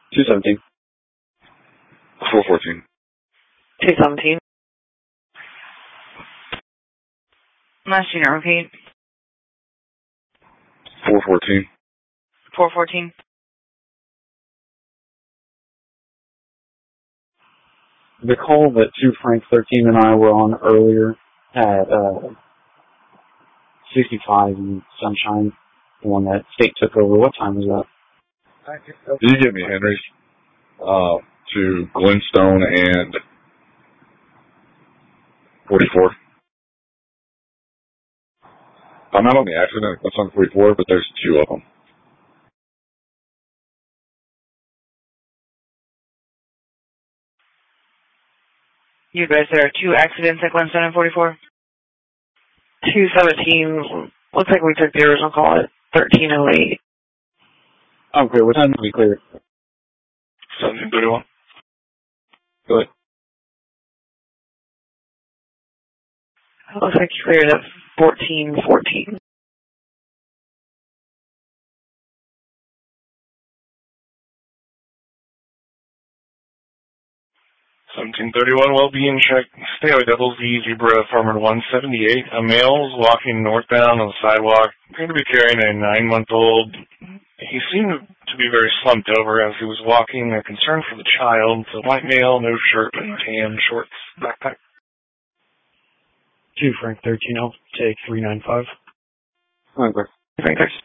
217. 414. 217. Last unit, repeat. 414. 414. The call that 2 Frank 13 and I were on earlier had 65 in Sunshine, the one that State took over. What time was that? Did you give me Henry's? To Glenstone and 44. I'm not on the accident, that's on 44, but there's 2 of them. You guys, there are 2 accidents at Glenstone and 44? 217, looks like we took the original call at 1308. Okay, what time did we clear? 1731. Go ahead. Looks like you cleared at 1414. 1731, well-being check. Stay away, Double Z, Zebra, Farmer 178. A male was walking northbound on the sidewalk. Appeared to be carrying a 9-month-old. He seemed to be very slumped over as he was walking. A concern for the child. It's a white male, no shirt, but tan shorts, backpack. 2 Frank 13, I'll take 395. Okay. Frank 13.